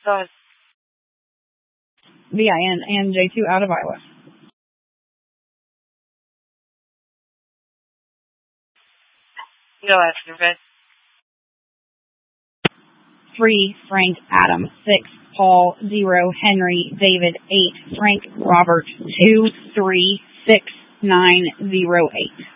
Go ahead. VIN and J2 out of Iowa. Go ahead, okay. 3, Frank, Adam. 6, Paul. 0, Henry, David. 8, Frank, Robert. 2, 3, 6, 9, 0, 8.